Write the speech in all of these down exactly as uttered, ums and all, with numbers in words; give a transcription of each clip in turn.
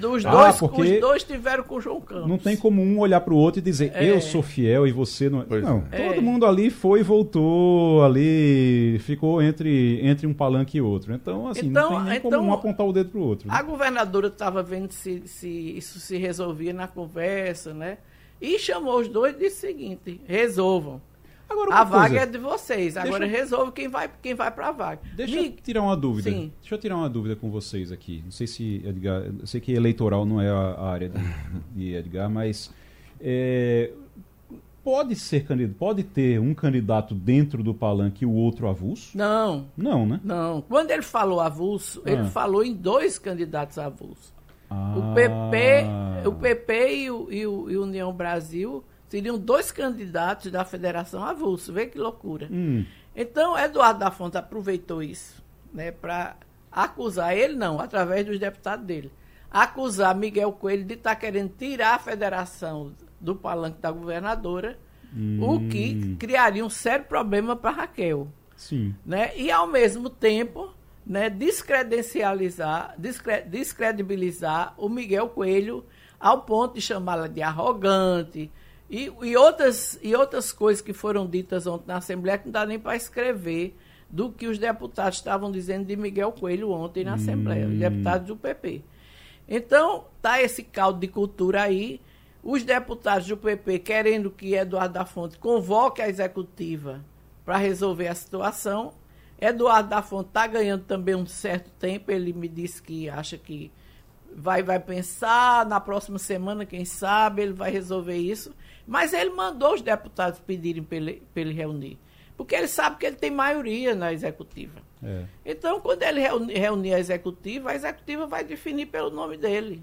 Dos ah, dois, porque os dois tiveram com o João Campos. Não tem como um olhar para o outro e dizer, é. eu sou fiel e você não... Pois não, é. Todo mundo ali foi e voltou, ali ficou entre, entre um palanque e outro. Então, assim, então, não tem nem então, como um apontar o dedo para o outro. Né? A governadora estava vendo se, se isso se resolvia na conversa, né? E chamou os dois e disse o seguinte, resolvam. Agora, a vaga coisa, é de vocês. Agora deixa... resolve quem vai, quem vai para a vaga. Deixa Me... eu tirar uma dúvida. Sim. Deixa eu tirar uma dúvida com vocês aqui. Não sei se Edgar, eu sei que eleitoral não é a, a área de, de Edgar, mas é, pode ser candidato, pode ter um candidato dentro do palanque e o outro avulso? Não. Não, né? Não. Quando ele falou avulso, ah. ele falou em dois candidatos avulsos. Ah. O P P, o P P e o, e o e União Brasil seriam dois candidatos da Federação avulso. Vê que loucura. Hum. Então, Eduardo da Fonte aproveitou isso, né, para acusar ele, não, através dos deputados dele, acusar Miguel Coelho de estar tá querendo tirar a federação do palanque da governadora, hum. o que criaria um sério problema para Raquel. Sim. Né? E, ao mesmo tempo, né, descredencializar, descre descredibilizar o Miguel Coelho ao ponto de chamá-la de arrogante, E, e, outras, e outras coisas que foram ditas ontem na Assembleia que não dá nem para escrever do que os deputados estavam dizendo de Miguel Coelho ontem na Assembleia, hum. os deputados do P P. Então, está esse caldo de cultura aí, os deputados do P P querendo que Eduardo da Fonte convoque a executiva para resolver a situação. Eduardo da Fonte está ganhando também um certo tempo, ele me disse que acha que vai, vai pensar, na próxima semana, quem sabe, ele vai resolver isso. Mas ele mandou os deputados pedirem para ele, para ele reunir. Porque ele sabe que ele tem maioria na executiva. É. Então, quando ele reunir, reunir a executiva, a executiva vai definir pelo nome dele.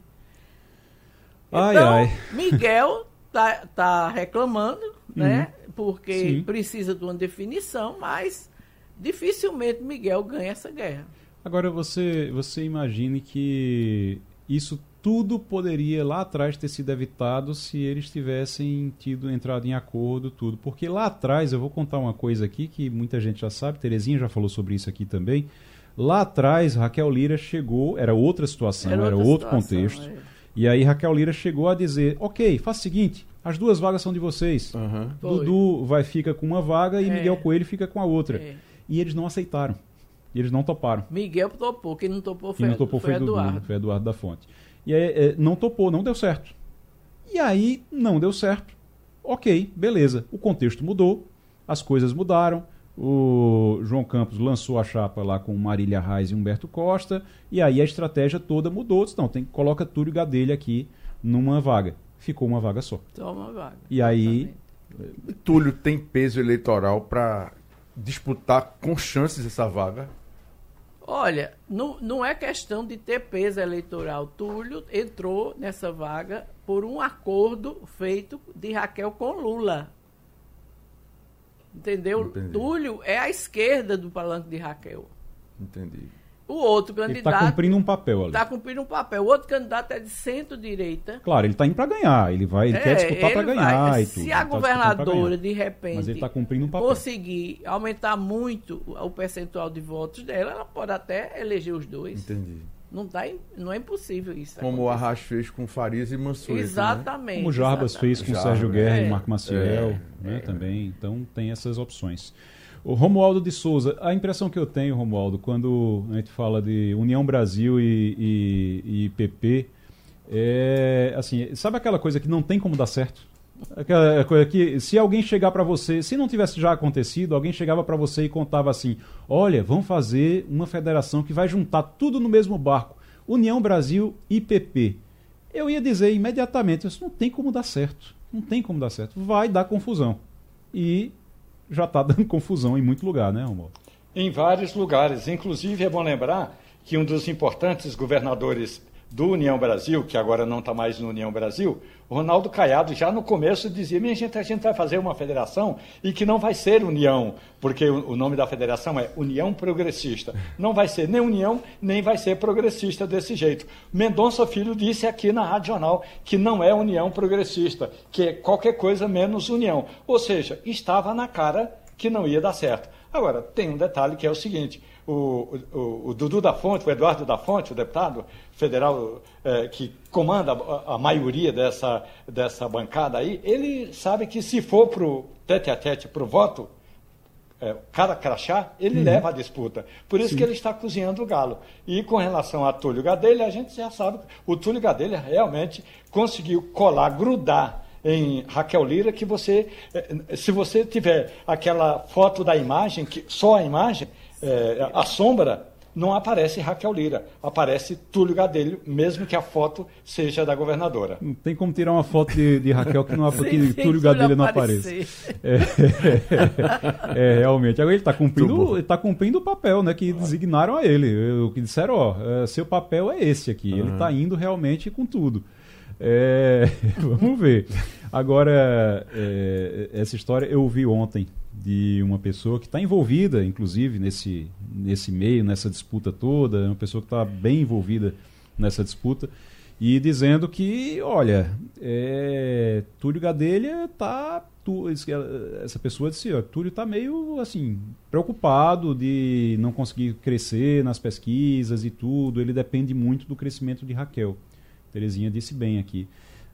Ai, então, ai. Miguel está tá reclamando, né? Uhum. Porque Sim. precisa de uma definição, mas dificilmente Miguel ganha essa guerra. Agora, você, você imagine que isso tudo poderia lá atrás ter sido evitado se eles tivessem tido entrado em acordo, tudo. Porque lá atrás, eu vou contar uma coisa aqui que muita gente já sabe, Terezinha já falou sobre isso aqui também. Lá atrás, Raquel Lira chegou, era outra situação, era, outra era outro situação, contexto. É. E aí Raquel Lira chegou a dizer, ok, faz o seguinte, as duas vagas são de vocês. Uhum. Dudu vai, fica com uma vaga e é. Miguel Coelho fica com a outra. É. E eles não aceitaram. E eles não toparam. Miguel topou, quem não topou foi, quem não topou foi, foi Eduardo. Dudu, foi Eduardo da Fonte. E aí, é, não topou, não deu certo. E aí, não deu certo. Ok, beleza. O contexto mudou, as coisas mudaram. O João Campos lançou a chapa lá com Marília Reis e Humberto Costa. E aí a estratégia toda mudou. Disse, não, tem, coloca Túlio Gadelha aqui numa vaga. Ficou uma vaga só. Só uma vaga. E aí... Túlio tem peso eleitoral para disputar com chances essa vaga? Olha, não, não é questão de ter peso eleitoral. Túlio entrou nessa vaga por um acordo feito de Raquel com Lula. Entendeu? Entendi. Túlio é a esquerda do palanque de Raquel. Entendi. O outro candidato... Ele está cumprindo um papel ali. Está cumprindo um papel. O outro candidato é de centro-direita. Claro, ele está indo para ganhar. Ele, vai, ele é, quer disputar para ganhar vai. e tudo. Se a governadora, de repente, Mas ele tá cumprindo um papel. conseguir aumentar muito o percentual de votos dela, ela pode até eleger os dois. Entendi. Não, tá, não é impossível isso. Como o Arras fez com Farias e Mansueto. Exatamente. Né? Como o Jarbas exatamente. fez com Jarbas, Sérgio Guerra é, e Marco Maciel, é, né, é. também. Então tem essas opções. O Romualdo de Souza, a impressão que eu tenho, Romualdo, quando a gente fala de União Brasil e, e, e P P, é assim, sabe aquela coisa que não tem como dar certo? Aquela coisa que, se alguém chegar para você, se não tivesse já acontecido, alguém chegava para você e contava assim, olha, vamos fazer uma federação que vai juntar tudo no mesmo barco, União Brasil e P P. Eu ia dizer imediatamente, isso não tem como dar certo, não tem como dar certo, vai dar confusão. E já está dando confusão em muito lugar, né, Romualdo? Em vários lugares. Inclusive, é bom lembrar que um dos importantes governadores do União Brasil, que agora não está mais no União Brasil, o Ronaldo Caiado, já no começo dizia, minha gente, a gente vai fazer uma federação e que não vai ser União, porque o nome da federação é União Progressista. Não vai ser nem União, nem vai ser progressista desse jeito. Mendonça Filho disse aqui na Rádio Jornal que não é União Progressista, que é qualquer coisa menos União. Ou seja, estava na cara que não ia dar certo. Agora, tem um detalhe que é o seguinte, o, o, o Dudu da Fonte, o Eduardo da Fonte, o deputado federal eh, que comanda a, a maioria dessa, dessa bancada aí, ele sabe que se for para o tete a tete, para o voto, é, cada crachá, ele uhum. leva a disputa. Por isso Sim. que ele está cozinhando o galo. E com relação a Túlio Gadelha, a gente já sabe, o Túlio Gadelha realmente conseguiu colar, grudar em Raquel Lira, que você, se você tiver aquela foto da imagem, que só a imagem, é, a sombra, não aparece Raquel Lira, aparece Túlio Gadelha, mesmo que a foto seja da governadora. Não tem como tirar uma foto de, de Raquel que, não, que Túlio Gadelha não apareça. É, é, é, realmente. Agora ele está cumprindo, ele tá cumprindo o papel, né, que designaram a ele. O que disseram, ó, seu papel é esse aqui. Uhum. Ele está indo realmente com tudo. É, vamos ver. Agora, é, essa história eu ouvi ontem de uma pessoa que está envolvida, inclusive, nesse, nesse meio, nessa disputa toda, uma pessoa que está bem envolvida nessa disputa, e dizendo que, olha, é, Túlio Gadelha está... Essa pessoa disse, ó, Túlio está meio, assim, preocupado de não conseguir crescer nas pesquisas e tudo, ele depende muito do crescimento de Raquel. Terezinha disse bem aqui.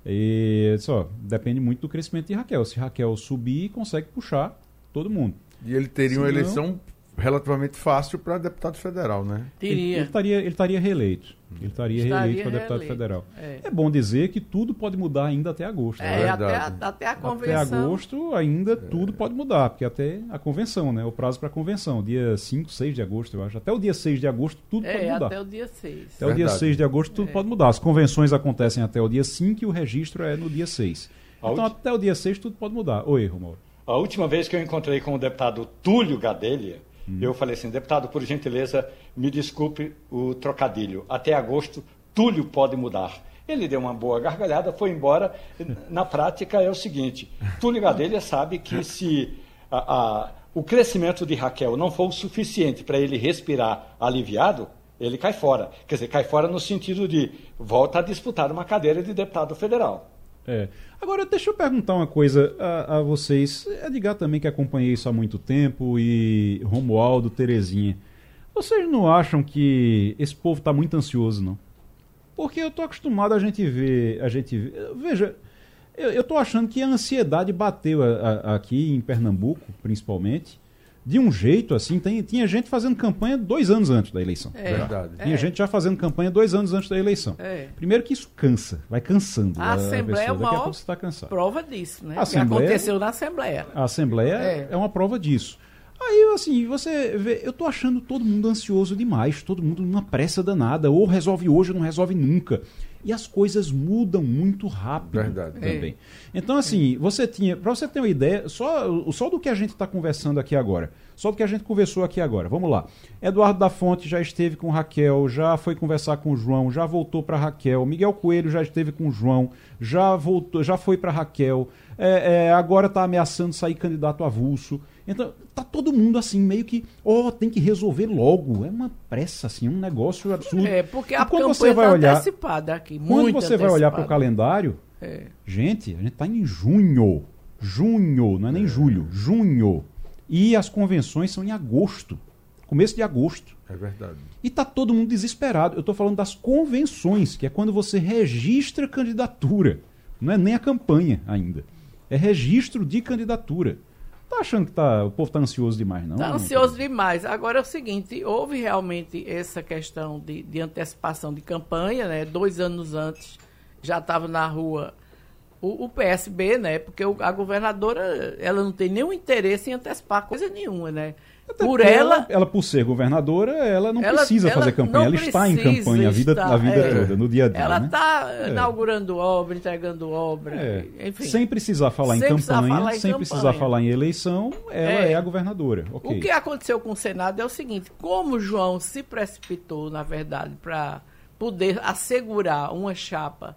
E, só, depende muito do crescimento de Raquel. Se Raquel subir, consegue puxar todo mundo. E ele teria Se uma não, eleição relativamente fácil para deputado federal, né? Teria. Ele, ele, estaria, ele estaria reeleito. Ele estaria, estaria reeleito para deputado federal. É. é bom dizer que tudo pode mudar ainda até agosto. É, né? até, a, até a convenção. Até agosto ainda é. tudo pode mudar, porque até a convenção, né? O prazo para a convenção, dia cinco, seis de agosto, eu acho. Até o dia seis de agosto tudo é, pode mudar. até o dia seis. Até Verdade. o dia seis de agosto tudo é. pode mudar. As convenções acontecem até o dia cinco e o registro é no dia seis. A então ulti... até o dia seis tudo pode mudar. Oi, Romualdo. A última vez que eu encontrei com o deputado Túlio Gadelha, hum. eu falei assim, deputado, por gentileza, me desculpe o trocadilho. Até agosto, Túlio pode mudar. Ele deu uma boa gargalhada, foi embora. Na prática é o seguinte, Túlio Gadelha sabe que se a, a, o crescimento de Raquel não for o suficiente para ele respirar aliviado, ele cai fora. Quer dizer, cai fora no sentido de volta a disputar uma cadeira de deputado federal. É. Agora, deixa eu perguntar uma coisa a, a vocês. Edgar também, que acompanhei isso há muito tempo, e Romualdo, Terezinha. Vocês não acham que esse povo está muito ansioso, não? Porque eu estou acostumado a gente ver... A gente, veja, eu estou achando que a ansiedade bateu a, a, aqui em Pernambuco, principalmente, de um jeito assim. Tem, tinha gente fazendo campanha dois anos antes da eleição. É verdade. Tinha é. gente já fazendo campanha dois anos antes da eleição. É. Primeiro que isso cansa, vai cansando. A, a Assembleia pessoa. é uma você tá cansado. prova disso, né? A Assembleia, que aconteceu na Assembleia. A Assembleia é. é uma prova disso. Aí, assim, você vê, eu tô achando todo mundo ansioso demais, todo mundo numa pressa danada, ou resolve hoje ou não resolve nunca. E as coisas mudam muito rápido. Verdade. Também. É. Então, assim, é. você tinha, para você ter uma ideia, só, só do que a gente está conversando aqui agora, só do que a gente conversou aqui agora, vamos lá. Eduardo da Fonte já esteve com Raquel, já foi conversar com o João, já voltou para Raquel. Miguel Coelho já esteve com o João, já voltou, já foi para Raquel, é, é, agora está ameaçando sair candidato avulso. Então, tá todo mundo assim, meio que, ó, oh, tem que resolver logo. É uma pressa, assim, um negócio absurdo. É, porque a campanha você vai tá olhar, antecipada aqui, quando muito você antecipada. vai olhar para o calendário, é. gente, a gente tá em junho. Junho, não é nem é. julho, junho. E as convenções são em agosto, começo de agosto. É verdade. E tá todo mundo desesperado. Eu tô falando das convenções, que é quando você registra candidatura. Não é nem a campanha ainda. É registro de candidatura. Tá achando que tá, o povo tá ansioso demais, não? Tá ansioso demais. Agora é o seguinte, houve realmente essa questão de, de antecipação de campanha, né? Dois anos antes já estava na rua o, o P S B, né? Porque o, a governadora, ela não tem nenhum interesse em antecipar coisa nenhuma, né? Até por ela, ela, ela, por ser governadora, ela não ela, precisa ela fazer campanha, ela está em campanha a vida, estar, a vida é, toda, no dia a dia. Ela né? está é. inaugurando obra, entregando obra, é. enfim. Sem precisar falar em campanha, falar em sem campanha. precisar falar em eleição, ela é, é a governadora. Okay. O que aconteceu com o Senado é o seguinte, como o João se precipitou, na verdade, para poder assegurar uma chapa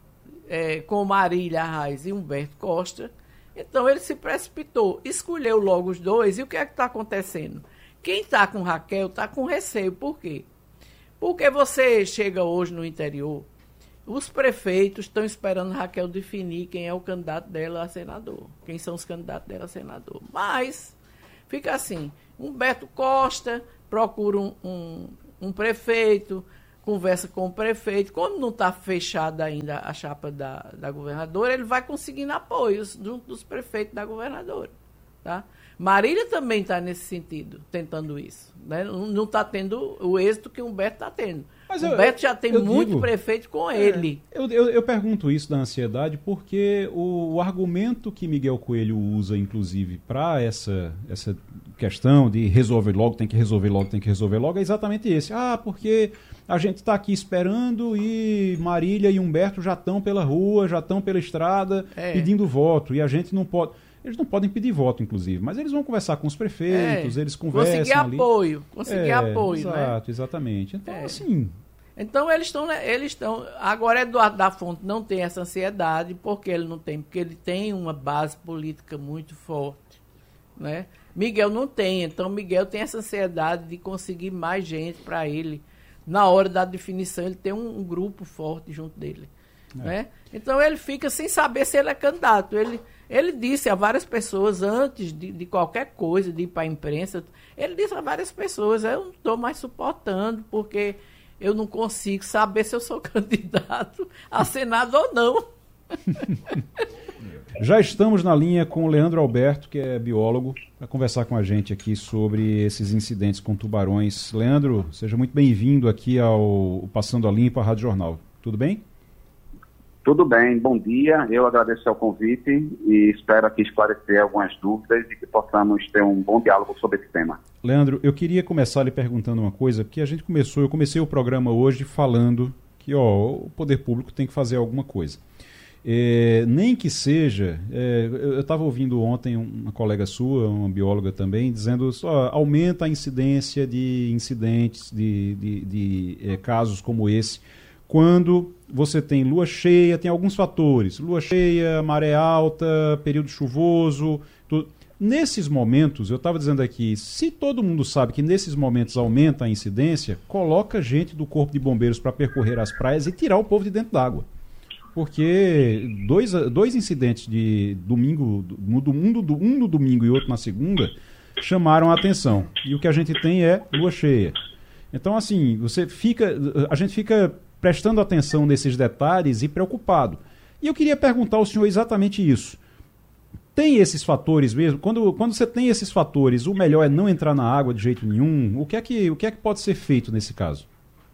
é, com Marília Reis e Humberto Costa, então ele se precipitou, escolheu logo os dois, e o que é que está acontecendo? Quem está com Raquel está com receio. Por quê? Porque você chega hoje no interior, os prefeitos estão esperando Raquel definir quem é o candidato dela a senador. Quem são os candidatos dela a senador. Mas, fica assim, Humberto Costa procura um, um, um prefeito, conversa com o prefeito. Quando não está fechada ainda a chapa da, da governadora, ele vai conseguindo apoios junto dos prefeitos da governadora. Tá? Marília também está nesse sentido, tentando isso. Né? Não está tendo o êxito que o Humberto está tendo. Mas Humberto eu, já tem muito digo, prefeito com é, ele. Eu, eu, eu pergunto isso da ansiedade porque o, o argumento que Miguel Coelho usa, inclusive, para essa, essa questão de resolver logo, tem que resolver logo, tem que resolver logo, é exatamente esse. Ah, porque a gente está aqui esperando e Marília e Humberto já estão pela rua, já estão pela estrada é. pedindo voto. E a gente não pode... Eles não podem pedir voto, inclusive, mas eles vão conversar com os prefeitos, é, eles conversam conseguir ali. apoio, conseguir é, apoio, exato, né? Exatamente. Então, é. assim... Então, eles estão... Eles estão agora, Eduardo da Fonte não tem essa ansiedade, porque ele não tem, porque ele tem uma base política muito forte, né? Miguel não tem, então Miguel tem essa ansiedade de conseguir mais gente para ele. Na hora da definição, ele tem um, um grupo forte junto dele. É. Né? Então, ele fica sem saber se ele é candidato. Ele... Ele disse a várias pessoas, antes de, de qualquer coisa, de ir para a imprensa, ele disse a várias pessoas, eu não estou mais suportando, porque eu não consigo saber se eu sou candidato a Senado ou não. Já estamos na linha com o Leandro Alberto, que é biólogo, para conversar com a gente aqui sobre esses incidentes com tubarões. Leandro, seja muito bem-vindo aqui ao Passando a Limpo, a Rádio Jornal. Tudo bem? Tudo bem, bom dia. Eu agradeço o convite e espero aqui esclarecer algumas dúvidas e que possamos ter um bom diálogo sobre esse tema. Leandro, eu queria começar lhe perguntando uma coisa, porque a gente começou, eu comecei o programa hoje falando que ó, o poder público tem que fazer alguma coisa. É, nem que seja, é, eu estava ouvindo ontem uma colega sua, uma bióloga também, dizendo só aumenta a incidência de incidentes, de, de, de é, casos como esse, quando você tem lua cheia, tem alguns fatores, lua cheia, maré alta, período chuvoso, tudo. Nesses momentos, eu estava dizendo aqui, se todo mundo sabe que nesses momentos aumenta a incidência, coloca gente do Corpo de Bombeiros para percorrer as praias e tirar o povo de dentro d'água. Porque dois, dois incidentes de domingo, no, um, do, um no domingo e outro na segunda, chamaram a atenção. E o que a gente tem é lua cheia. Então, assim, você fica, a gente fica prestando atenção nesses detalhes e preocupado. E eu queria perguntar ao senhor exatamente isso. Tem esses fatores mesmo? Quando, quando você tem esses fatores, o melhor é não entrar na água de jeito nenhum? O que é que, o que é que pode ser feito nesse caso?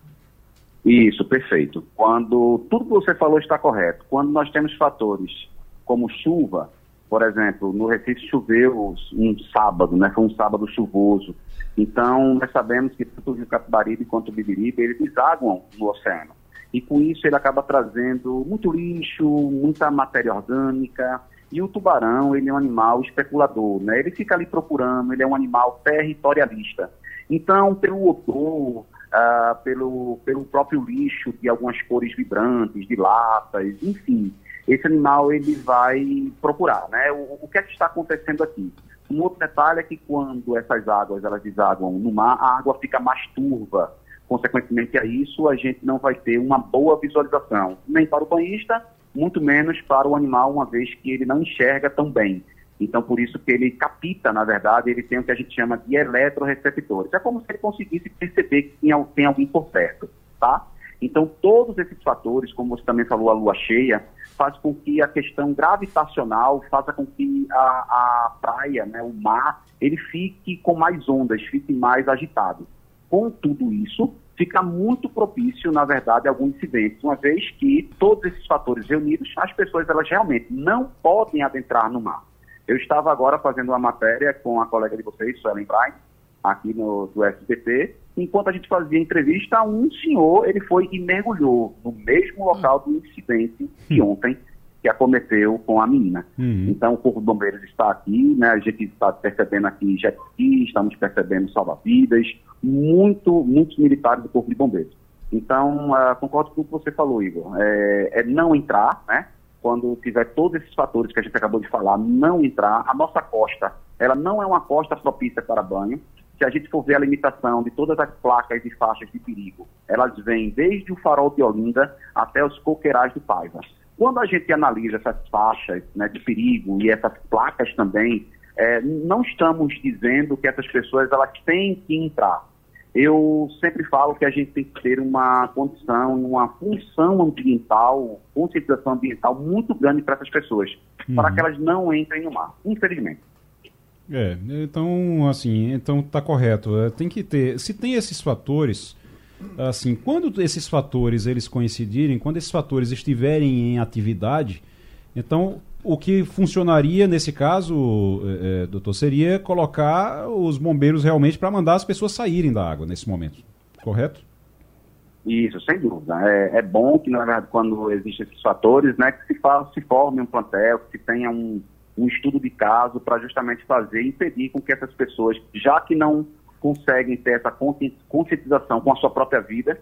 Isso, perfeito. Quando tudo que você falou está correto. Quando nós temos fatores como chuva, por exemplo, no Recife choveu um sábado, né? Foi um sábado chuvoso. Então, nós sabemos que tanto o Rio Capibaribe quanto o Bibiribe, eles desaguam no oceano. E com isso ele acaba trazendo muito lixo, muita matéria orgânica. E o tubarão, ele é um animal especulador, né? Ele fica ali procurando, ele é um animal territorialista. Então, pelo odor, ah, pelo, pelo próprio lixo de algumas cores vibrantes, de latas, enfim, esse animal ele vai procurar, né? O, o que é que está acontecendo aqui? Um outro detalhe é que quando essas águas elas desaguam no mar, a água fica mais turva. Consequentemente a isso, a gente não vai ter uma boa visualização, nem para o banhista, muito menos para o animal, uma vez que ele não enxerga tão bem. Então, por isso que ele capta, na verdade, ele tem o que a gente chama de eletroreceptores. É como se ele conseguisse perceber que tem, tem alguém por perto, tá? Então, todos esses fatores, como você também falou, a lua cheia, faz com que a questão gravitacional faça com que a, a praia, né, o mar, ele fique com mais ondas, fique mais agitado. Com tudo isso, fica muito propício, na verdade, a alguns incidentes, uma vez que todos esses fatores reunidos, as pessoas elas realmente não podem adentrar no mar. Eu estava agora fazendo uma matéria com a colega de vocês, Suelen Bright, aqui no do S B T. Enquanto a gente fazia a entrevista, um senhor, ele foi e mergulhou no mesmo local do incidente de ontem, que acometeu com a menina. Uhum. Então, o Corpo de Bombeiros está aqui, né? A gente está percebendo aqui jet ski, estamos percebendo salva-vidas, muito, muitos militares do Corpo de Bombeiros. Então, uh, concordo com o que você falou, Igor. É, é não entrar, né? Quando tiver todos esses fatores que a gente acabou de falar, não entrar. A nossa costa, ela não é uma costa propícia para banho. Se a gente for ver a limitação de todas as placas e faixas de perigo, elas vêm desde o farol de Olinda até os coqueirais do Paiva. Quando a gente analisa essas faixas, né, de perigo e essas placas também, é, não estamos dizendo que essas pessoas elas têm que entrar. eu sempre falo que a gente tem que ter uma condição, uma função ambiental, conscientização ambiental muito grande para essas pessoas, uhum. para que elas não entrem no mar, infelizmente. É, então, assim, então tá correto. Tem que ter, se tem esses fatores, assim, quando esses fatores eles coincidirem, quando esses fatores estiverem em atividade, então o que funcionaria nesse caso, é, doutor, seria colocar os bombeiros realmente para mandar as pessoas saírem da água nesse momento, correto? Isso, sem dúvida. É, é bom que, na verdade, quando existem esses fatores, né, que se, fa se forme um plantel, que se tenha um, um estudo de caso para justamente fazer e impedir com que essas pessoas, já que não conseguem ter essa conscientização com a sua própria vida,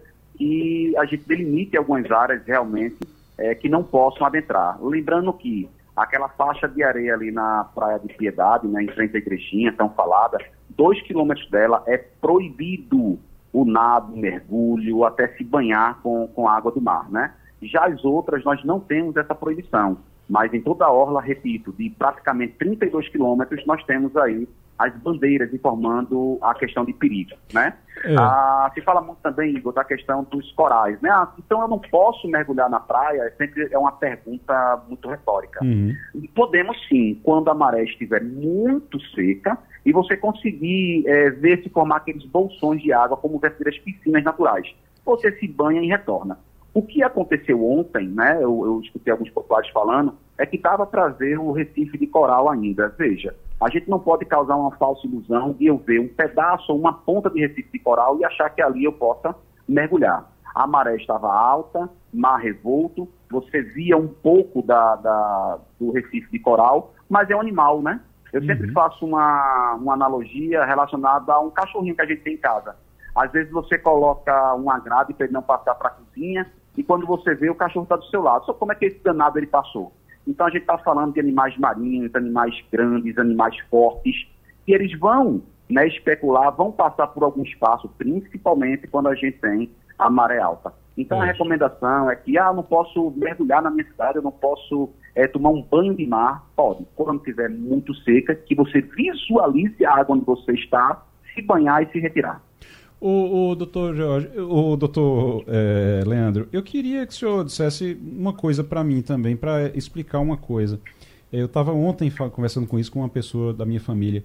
e a gente delimite algumas áreas realmente é, que não possam adentrar. Lembrando que aquela faixa de areia ali na Praia de Piedade, né, em frente à igrejinha, tão falada, dois quilômetros dela é proibido o nado, o mergulho, até se banhar com, com a água do mar, né? Já as outras, nós não temos essa proibição, mas em toda a orla, repito, de praticamente trinta e dois quilômetros, nós temos aí as bandeiras informando a questão de perigo, né? É. Ah, se fala muito também, Igor, da questão dos corais, né? Ah, então eu não posso mergulhar na praia? É sempre é uma pergunta muito retórica. Uhum. Podemos sim, quando a maré estiver muito seca e você conseguir é, ver se formar aqueles bolsões de água como verdadeiras piscinas naturais. Você se banha e retorna. O que aconteceu ontem, né? Eu, eu escutei alguns populares falando, é que estava para ver o Recife de coral ainda. Veja, a gente não pode causar uma falsa ilusão de eu ver um pedaço ou uma ponta de Recife de coral e achar que ali eu possa mergulhar. A maré estava alta, mar revolto, você via um pouco da, da, do Recife de coral, mas é um animal, né? Eu uhum. sempre faço uma, uma analogia relacionada a um cachorrinho que a gente tem em casa. Às vezes você coloca uma grade para ele não passar para a cozinha e quando você vê, o cachorro está do seu lado. Só como é que esse danado ele passou? Então a gente está falando de animais marinhos, animais grandes, animais fortes, que eles vão, né, especular, vão passar por algum espaço, principalmente quando a gente tem a maré alta. Então é. a recomendação é que, ah, eu não posso mergulhar na minha cidade, eu não posso é, tomar um banho de mar. Pode, quando estiver muito seca, que você visualize a água onde você está, se banhar e se retirar. O, o doutor Jorge, o doutor é, Leandro, eu queria que o senhor dissesse uma coisa para mim também, para explicar uma coisa. Eu estava ontem conversando com isso com uma pessoa da minha família.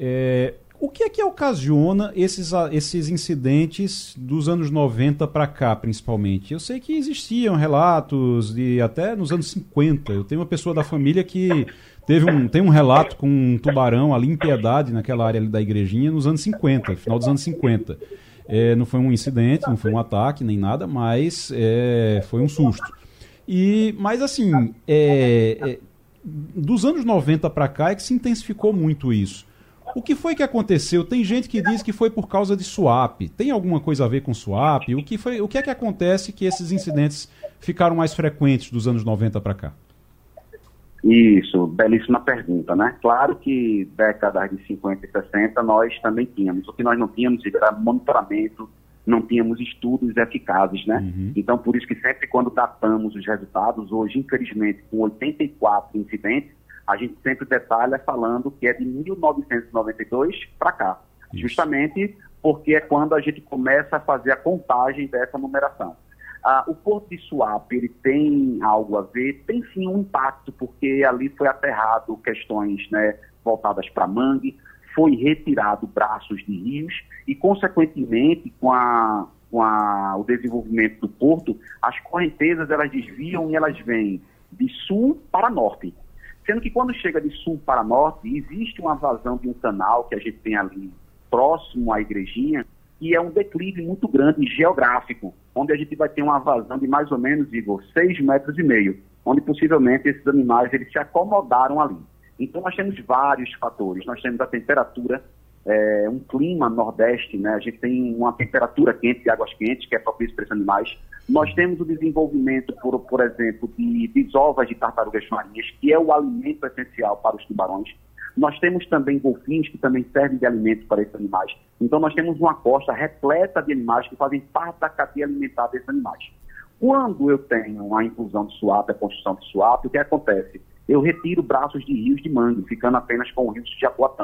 É, o que é que ocasiona esses, esses incidentes dos anos noventa para cá, principalmente? Eu sei que existiam relatos de até nos anos cinquenta. Eu tenho uma pessoa da família que teve um, tem um relato com um tubarão ali em Piedade, naquela área ali da igrejinha, nos anos cinquenta, final dos anos cinquenta. É, não foi um incidente, não foi um ataque, nem nada, mas é, foi um susto. E, mas assim, é, é, dos anos noventa para cá é que se intensificou muito isso. O que foi que aconteceu? Tem gente que diz que foi por causa de swap. Tem alguma coisa a ver com swap? O que, foi, o que é que acontece que esses incidentes ficaram mais frequentes dos anos noventa para cá? Isso, belíssima pergunta, né? Claro que décadas de cinquenta e sessenta nós também tínhamos. O que nós não tínhamos era monitoramento, não tínhamos estudos eficazes, né? Uhum. Então, por isso que sempre quando datamos os resultados, hoje, infelizmente, com oitenta e quatro incidentes, a gente sempre detalha falando que é de mil novecentos e noventa e dois para cá. Isso. Justamente porque é quando a gente começa a fazer a contagem dessa numeração. Ah, o Porto de Suape, ele tem algo a ver? Tem sim um impacto, porque ali foi aterrado questões, né, voltadas para mangue, foi retirado braços de rios e, consequentemente, com, a, com a, o desenvolvimento do porto, as correntezas elas desviam e elas vêm de sul para norte. Sendo que quando chega de sul para norte, existe uma vazão de um canal que a gente tem ali próximo à igrejinha, e é um declive muito grande geográfico, onde a gente vai ter uma vazão de mais ou menos, Igor, seis metros e meio, onde possivelmente esses animais eles se acomodaram ali. Então nós temos vários fatores, nós temos a temperatura, é, um clima nordeste, né? A gente tem uma temperatura quente de águas quentes, que é propício para esses animais. Nós temos o desenvolvimento, por, por exemplo, de desovas de tartarugas marinhas, que é o alimento essencial para os tubarões. Nós temos também golfinhos que também servem de alimento para esses animais. Então nós temos uma costa repleta de animais que fazem parte da cadeia alimentar desses animais. Quando eu tenho a inclusão de suape, a construção de suape, o que acontece? Eu retiro braços de rios de mangue, ficando apenas com rios de Jaboatão.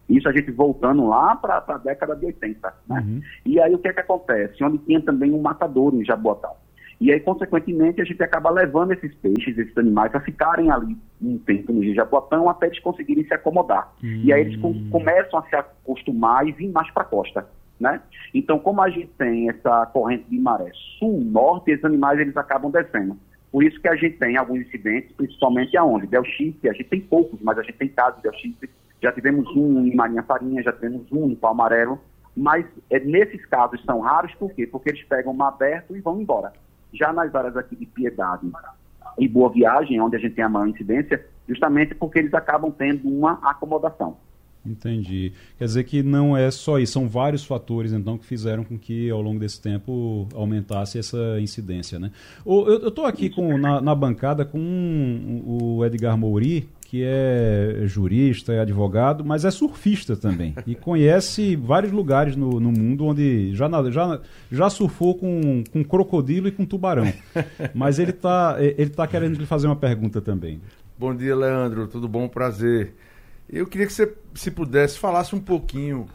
Isso a gente voltando lá para a década de oitenta, né? Uhum. E aí o que é que acontece? Onde tinha também um matadouro em Jaboatão. E aí, consequentemente, a gente acaba levando esses peixes, esses animais, a ficarem ali um tempo no Rio Jaboatão até eles conseguirem se acomodar. Uhum. E aí eles com, começam a se acostumar e vir mais para a costa, né? Então, como a gente tem essa corrente de maré sul-norte, esses animais eles acabam descendo. Por isso que a gente tem alguns incidentes, principalmente aonde? Del Chifre, a gente tem poucos, mas a gente tem casos de Del Chifre. Já tivemos um em Marinha Farinha, já tivemos um em Pau Amarelo, mas é, nesses casos são raros, por quê? Porque eles pegam o mar aberto e vão embora. Já nas áreas aqui de Piedade e Boa Viagem, onde a gente tem a maior incidência, justamente porque eles acabam tendo uma acomodação. Entendi. Quer dizer que não é só isso, são vários fatores, então, que fizeram com que, ao longo desse tempo, aumentasse essa incidência, né? Eu estou aqui com, na, na bancada com um, o Edgar Mouri, que é jurista, é advogado, mas é surfista também. E conhece vários lugares no, no mundo onde já, já, já surfou com, com crocodilo e com tubarão. Mas ele está ele tá querendo lhe fazer uma pergunta também. Bom dia, Leandro. Tudo bom? Prazer. Eu queria que você, se pudesse, falasse um pouquinho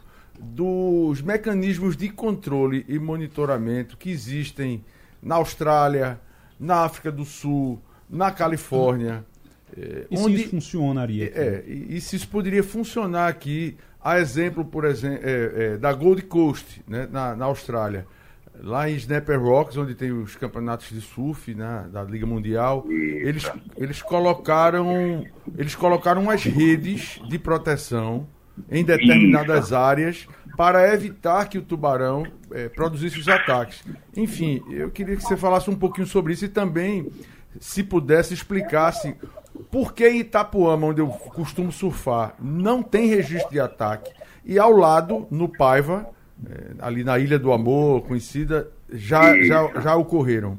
dos mecanismos de controle e monitoramento que existem na Austrália, na África do Sul, na Califórnia. É, e onde, se isso funcionaria aqui? É, e, e se isso poderia funcionar aqui, a exemplo, por exemplo, é, é, da Gold Coast, né, na, na Austrália. Lá em Snapper Rocks, onde tem os campeonatos de surf, né, da Liga Mundial, eles, eles, colocaram, eles colocaram as redes de proteção em determinadas áreas para evitar que o tubarão é, produzisse os ataques. Enfim, eu queria que você falasse um pouquinho sobre isso e também, se pudesse, explicasse por que em Itapuama, onde eu costumo surfar, não tem registro de ataque e ao lado, no Paiva, é, ali na Ilha do Amor, conhecida, já, já, já ocorreram.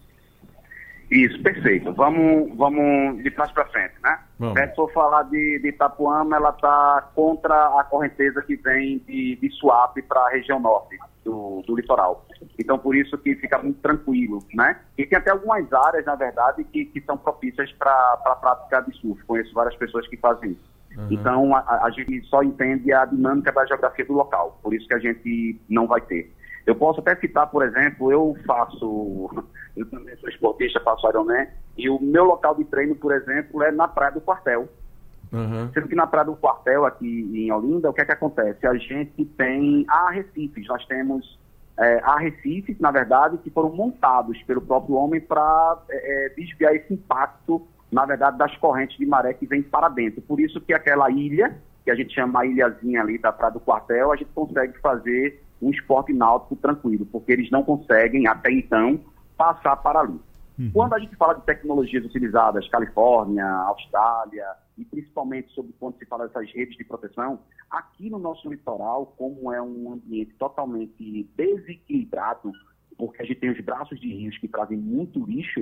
Isso, perfeito. Vamos, vamos de trás para frente, né? Vamos. Se for falar de, de Itapuama, ela está contra a correnteza que vem de, de Suape para a região norte do, do litoral. Então, por isso que fica muito tranquilo, né? E tem até algumas áreas, na verdade, que, que são propícias para a prática de surf. Conheço várias pessoas que fazem isso. Uhum. Então, a, a gente só entende a dinâmica da geografia do local. Por isso que a gente não vai ter. Eu posso até citar, por exemplo, eu faço, eu também sou esportista, faço Ironman, e o meu local de treino, por exemplo, é na Praia do Quartel. Uhum. Sendo que na Praia do Quartel, aqui em Olinda, o que é que acontece? A gente tem arrecifes, nós temos é, arrecifes, na verdade, que foram montados pelo próprio homem para é, desviar esse impacto, na verdade, das correntes de maré que vêm para dentro. Por isso que aquela ilha, que a gente chama a ilhazinha ali da Praia do Quartel, a gente consegue fazer um esporte náutico tranquilo, porque eles não conseguem, até então, passar para ali. Uhum. Quando a gente fala de tecnologias utilizadas, Califórnia, Austrália, e principalmente sobre quando se fala dessas redes de proteção, aqui no nosso litoral, como é um ambiente totalmente desequilibrado, porque a gente tem os braços de rios que trazem muito lixo,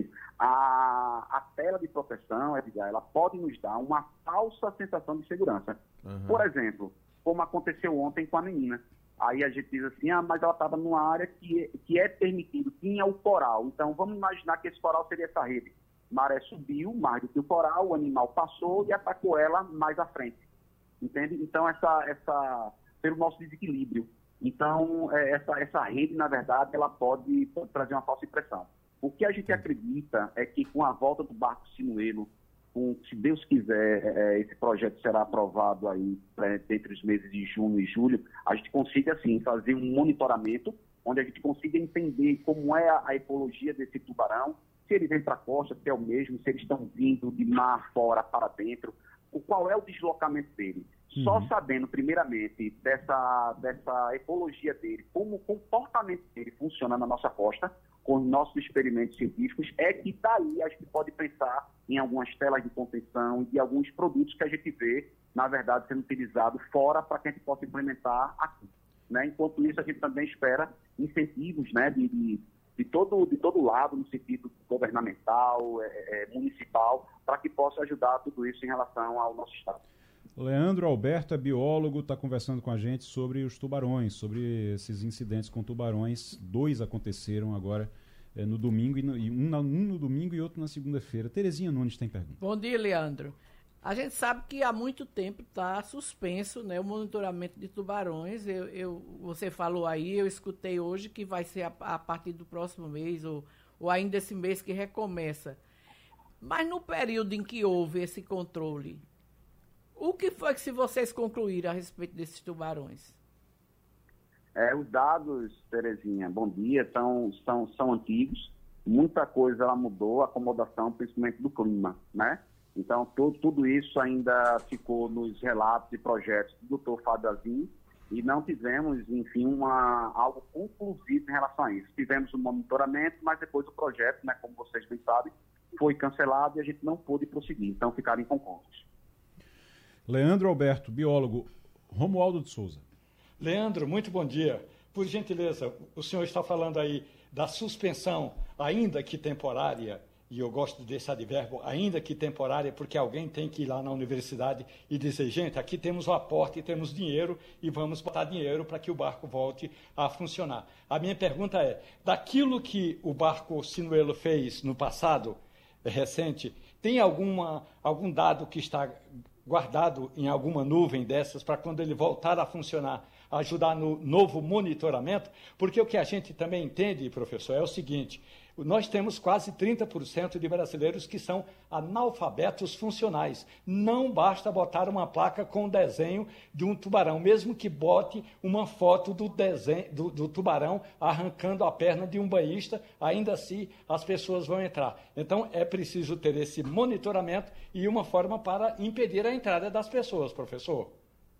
a, a tela de proteção, Edgar, ela pode nos dar uma falsa sensação de segurança. Uhum. Por exemplo, como aconteceu ontem com a menina. Aí a gente diz assim, ah, mas ela estava numa área que, que é permitido, tinha o coral. Então, vamos imaginar que esse coral seria essa rede. Maré subiu mais do que o coral, o animal passou e atacou ela mais à frente. Entende? Então, essa, essa, pelo nosso desequilíbrio. Então, é, essa, essa rede, na verdade, ela pode, pode trazer uma falsa impressão. O que a gente acredita é que com a volta do barco sinuelo, com, se Deus quiser, é, esse projeto será aprovado aí é, entre os meses de junho e julho, a gente consiga, assim, fazer um monitoramento onde a gente consiga entender como é a, a ecologia desse tubarão, se ele vem para a costa, se é o mesmo, se eles estão vindo de mar fora para dentro, o, qual é o deslocamento dele. Uhum. Só sabendo, primeiramente, dessa, dessa ecologia dele, como o comportamento dele funciona na nossa costa, com nossos experimentos científicos, é que daí a gente pode pensar em algumas telas de contenção e de alguns produtos que a gente vê, na verdade, sendo utilizados fora para que a gente possa implementar aqui. Né? Enquanto isso, a gente também espera incentivos, né, de, de, de, todo, de todo lado, no sentido governamental, é, é, municipal, para que possa ajudar tudo isso em relação ao nosso estado. Leandro Alberto é biólogo, está conversando com a gente sobre os tubarões, sobre esses incidentes com tubarões. Dois aconteceram agora é, no domingo, e, no, e um, um no domingo e outro na segunda-feira. Terezinha Nunes tem pergunta. Bom dia, Leandro. A gente sabe que há muito tempo está suspenso, né, o monitoramento de tubarões. Eu, eu, você falou aí, eu escutei hoje que vai ser a, a partir do próximo mês, ou, ou ainda esse mês que recomeça. Mas no período em que houve esse controle, o que foi que se vocês concluíram a respeito desses tubarões? É, os dados, Terezinha, bom dia, são, são, são antigos. Muita coisa ela mudou, a acomodação, principalmente do clima, né? Então, tudo, tudo isso ainda ficou nos relatos e projetos do doutor Fábio Azim e não tivemos, enfim, uma, algo conclusivo em relação a isso. Tivemos um monitoramento, mas depois o projeto, né, como vocês bem sabem, foi cancelado e a gente não pôde prosseguir. Então, ficaram inconclusos. Leandro Alberto, biólogo. Romualdo de Souza. Leandro, muito bom dia. Por gentileza, o senhor está falando aí da suspensão, ainda que temporária, e eu gosto desse advérbio, ainda que temporária, porque alguém tem que ir lá na universidade e dizer, gente, aqui temos o aporte, temos dinheiro e vamos botar dinheiro para que o barco volte a funcionar. A minha pergunta é, daquilo que o barco Sinuelo fez no passado, recente, tem alguma, algum dado que está guardado em alguma nuvem dessas para quando ele voltar a funcionar, ajudar no novo monitoramento? Porque o que a gente também entende, professor, é o seguinte, nós temos quase trinta por cento de brasileiros que são analfabetos funcionais. Não basta botar uma placa com o desenho de um tubarão, mesmo que bote uma foto do, desenho, do, do tubarão arrancando a perna de um banhista, ainda assim as pessoas vão entrar. Então é preciso ter esse monitoramento e uma forma para impedir a entrada das pessoas, professor.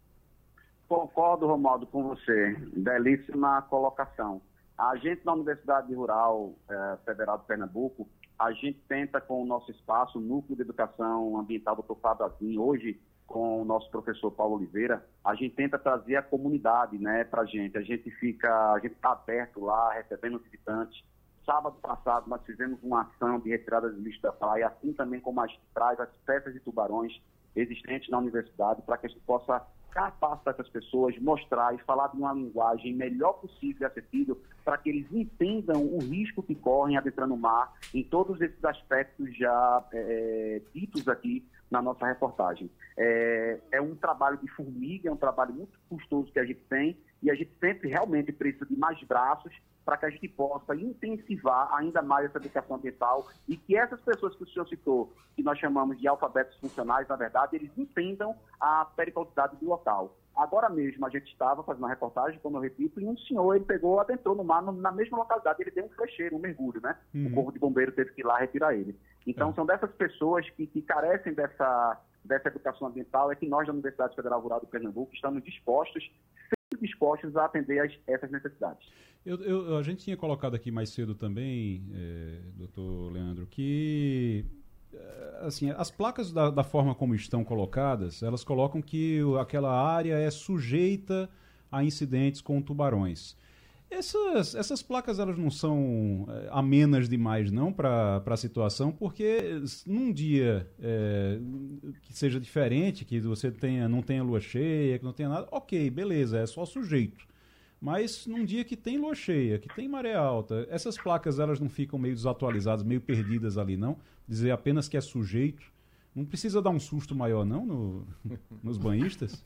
Concordo, Romualdo, com você. Belíssima colocação. A gente na Universidade Rural eh, Federal de Pernambuco, a gente tenta com o nosso espaço, o Núcleo de Educação Ambiental doutor Fábio Azim, hoje com o nosso professor Paulo Oliveira, a gente tenta trazer a comunidade, né, para a gente. A gente fica, a gente está aberto lá, recebendo os visitantes. Sábado passado nós fizemos uma ação de retirada de lixo da praia, assim também como a gente traz as peças de tubarões existentes na universidade, para que a gente possa capacitar essas pessoas, mostrar e falar de uma linguagem melhor possível e acessível para que eles entendam o risco que correm adentrando o mar em todos esses aspectos já é, ditos aqui na nossa reportagem. É, é um trabalho de formiga, é um trabalho muito custoso que a gente tem e a gente sempre realmente precisa de mais braços para que a gente possa intensivar ainda mais essa educação ambiental e que essas pessoas que o senhor citou, que nós chamamos de alfabetos funcionais, na verdade, eles entendam a periculosidade do local. Agora mesmo, a gente estava fazendo uma reportagem, como eu repito, e um senhor, ele pegou, adentrou no mar, no, na mesma localidade, ele deu um flecheiro, um mergulho, né? Uhum. O corpo de bombeiro teve que ir lá retirar ele. Então, é. são dessas pessoas que, que carecem dessa, dessa educação ambiental, é que nós, da Universidade Federal Rural do Pernambuco, estamos dispostos dispostos a atender a essas necessidades. Eu, eu, a gente tinha colocado aqui mais cedo também, é, doutor Leandro, que assim, as placas da, da forma como estão colocadas, elas colocam que aquela área é sujeita a incidentes com tubarões. Essas, essas placas elas não são é, amenas demais não para a situação, porque num dia é, que seja diferente, que você tenha, não tenha lua cheia, que não tenha nada, ok, beleza, é só sujeito. Mas num dia que tem lua cheia, que tem maré alta, essas placas elas não ficam meio desatualizadas, meio perdidas ali não? Dizer apenas que é sujeito, não precisa dar um susto maior não no, nos banhistas?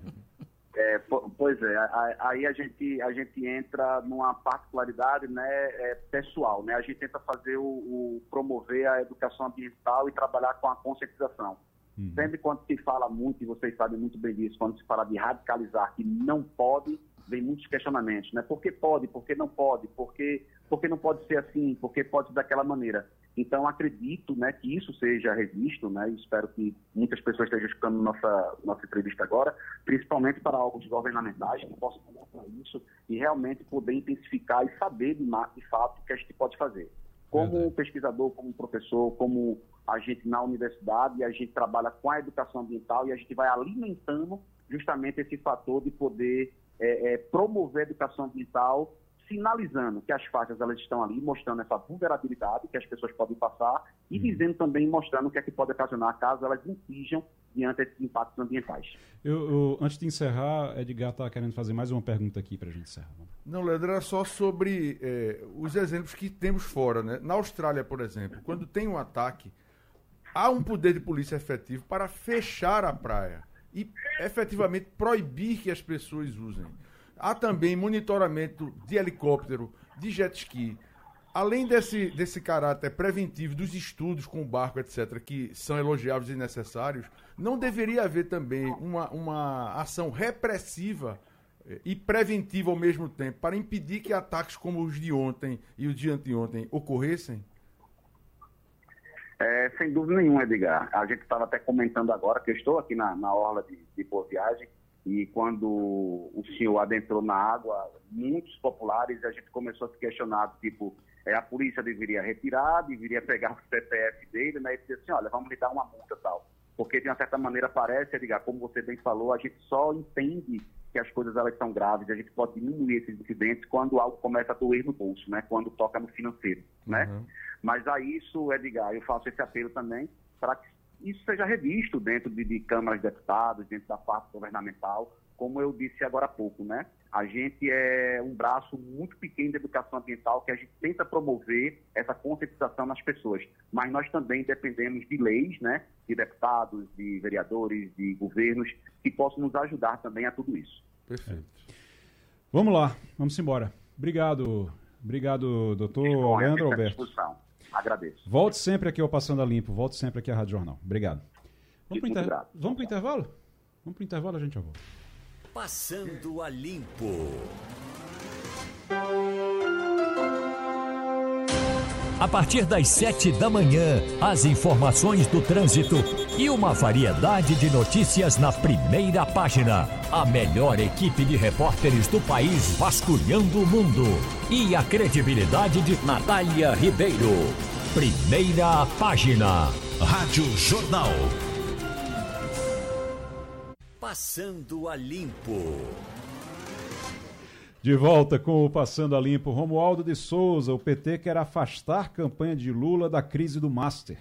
É, pois é, aí a gente, a gente entra numa particularidade, né, é, pessoal, né? A gente tenta fazer o, o promover a educação ambiental e trabalhar com a conscientização. Uhum. Sempre quando se fala muito, e vocês sabem muito bem disso, quando se fala de radicalizar que não pode, vem muitos questionamentos, né? Por que pode? Por que não pode? Por que, por que não pode ser assim? Por que pode ser daquela maneira? Então, acredito, né, que isso seja revisto, né, e espero que muitas pessoas estejam escutando nossa, nossa entrevista agora, principalmente para órgãos governamentais que possam olhar para isso e realmente poder intensificar e saber de, de fato o que a gente pode fazer. Como Verdade. pesquisador, como professor, como a gente na universidade, a gente trabalha com a educação ambiental e a gente vai alimentando justamente esse fator de poder é, é, promover a educação ambiental, sinalizando que as faixas elas estão ali, mostrando essa vulnerabilidade que as pessoas podem passar e hum. dizendo também, mostrando o que é que pode ocasionar caso elas inflijam diante desses impactos ambientais. Eu, eu, antes de encerrar, Edgar está querendo fazer mais uma pergunta aqui para a gente encerrar. Não, Leandro, era só sobre é, os exemplos que temos fora, né? Na Austrália, por exemplo, quando tem um ataque, há um poder de polícia efetivo para fechar a praia e efetivamente proibir que as pessoas usem. Há também monitoramento de helicóptero, de jet ski. Além desse, desse caráter preventivo dos estudos com o barco, etcétera, que são elogiáveis e necessários, não deveria haver também uma, uma ação repressiva e preventiva ao mesmo tempo para impedir que ataques como os de ontem e os de anteontem ocorressem? É, sem dúvida nenhuma, Edgar. A gente estava até comentando agora que eu estou aqui na, na orla de, de Boa Viagem, e quando o senhor adentrou na água, muitos populares, a gente começou a se questionar, tipo, é, a polícia deveria retirar, deveria pegar o C P F dele, né, e dizer assim, olha, vamos lhe dar uma multa e tal. Porque, de uma certa maneira, parece, Edgar, como você bem falou, a gente só entende que as coisas elas são graves, a gente pode diminuir esses incidentes quando algo começa a doer no bolso, né, quando toca no financeiro, né? Uhum. Mas a isso, Edgar, eu faço esse apelo também para que isso seja revisto dentro de, de câmaras de deputados, dentro da parte governamental, como eu disse agora há pouco, né? A gente é um braço muito pequeno de educação ambiental que a gente tenta promover essa conscientização nas pessoas, mas nós também dependemos de leis, né? De deputados, de vereadores, de governos, que possam nos ajudar também a tudo isso. Perfeito. Vamos lá, vamos embora. Obrigado, obrigado, doutor Leandro Alberto. Agradeço. Volte sempre aqui ao Passando a Limpo, volte sempre aqui à Rádio Jornal. Obrigado. Vamos para inter... o intervalo? Vamos para o intervalo, a gente já volta. Passando a Limpo. A partir das sete da manhã, as informações do trânsito e uma variedade de notícias na primeira página. A melhor equipe de repórteres do país vasculhando o mundo. E a credibilidade de Natália Ribeiro. Primeira página. Rádio Jornal. Passando a Limpo. De volta com o Passando a Limpo. Romualdo de Souza, o P T quer afastar a campanha de Lula da crise do Master.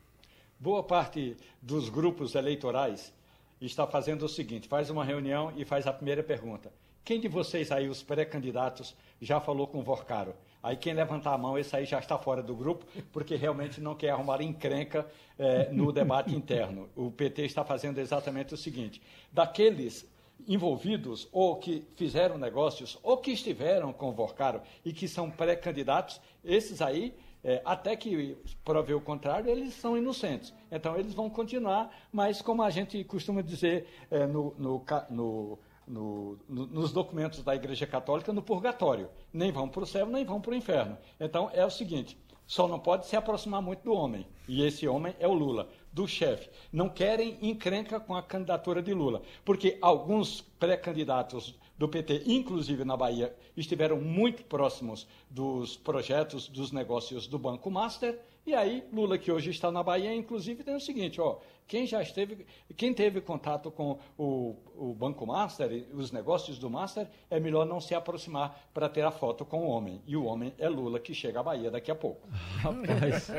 Boa parte dos grupos eleitorais está fazendo o seguinte, faz uma reunião e faz a primeira pergunta. Quem de vocês aí, os pré-candidatos, já falou com o Vorcaro? Aí quem levantar a mão, esse aí já está fora do grupo, porque realmente não quer arrumar encrenca eh, no debate interno. O P T está fazendo exatamente o seguinte, daqueles envolvidos ou que fizeram negócios ou que estiveram com o Vorcaro e que são pré-candidatos, esses aí, é, até que prove o contrário, eles são inocentes. Então eles vão continuar, mas como a gente costuma dizer é, no, no, no, no, no, nos documentos da Igreja Católica, no purgatório. Nem vão para o céu, nem vão para o inferno. Então é o seguinte, só não pode se aproximar muito do homem, e esse homem é o Lula, do chefe. Não querem encrenca com a candidatura de Lula, porque alguns pré-candidatos do P T, inclusive na Bahia, estiveram muito próximos dos projetos, dos negócios do Banco Master, e aí Lula, que hoje está na Bahia, inclusive tem o seguinte, ó, quem já esteve, quem teve contato com o, o Banco Master, os negócios do Master, é melhor não se aproximar para ter a foto com o homem, e o homem é Lula, que chega à Bahia daqui a pouco. Rapaz,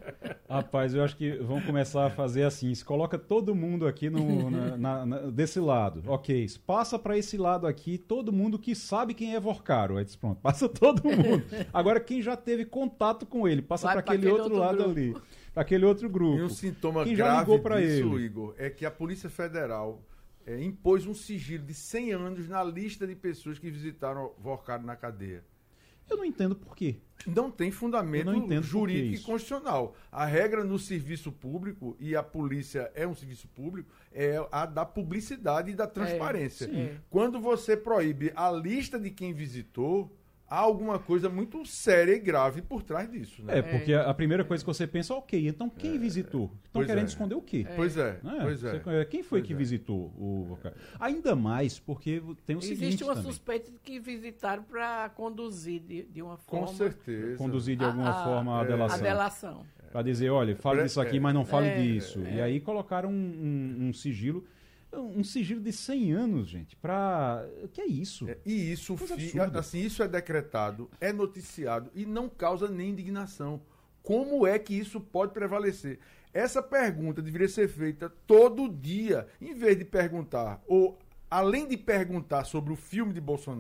rapaz, eu acho que vão começar a fazer assim, se coloca todo mundo aqui no, na, na, na, desse lado, ok, passa para esse lado aqui, todo mundo que sabe quem é Vorcaro, aí diz, pronto, passa todo mundo. Agora quem já teve contato com ele, passa para aquele, aquele outro, outro lado grupo. ali, para aquele outro grupo. E um sintoma quem grave já ligou para disso, ele? Igor, é que a Polícia Federal é, impôs um sigilo de cem anos na lista de pessoas que visitaram Vorcaro na cadeia. Eu não entendo por quê. Não tem fundamento jurídico e isso. constitucional. A regra no serviço público, e a polícia é um serviço público, é a da publicidade e da transparência. É, Quando você proíbe a lista de quem visitou, há alguma coisa muito séria e grave por trás disso. Né? É, porque a primeira coisa que você pensa, ok, então quem é, visitou? Estão querendo é. esconder o quê? É. Pois é, é, pois é. Você, quem foi pois que é. visitou o Vorcaro? Ainda mais porque tem o Existe seguinte uma também. suspeita de que visitaram para conduzir de, de uma forma... Com certeza. Conduzir de alguma a, forma a delação. A delação. Para dizer, olha, fale disso aqui, mas não fale é, disso. É. E aí colocaram um, um, um sigilo... Um sigilo de cem anos, gente, para... O que é isso? É, e isso, Coisa fi... absurda. assim, isso é decretado, é noticiado e não causa nem indignação. Como é que isso pode prevalecer? Essa pergunta deveria ser feita todo dia, em vez de perguntar, ou além de perguntar sobre o filme de Bolsonaro,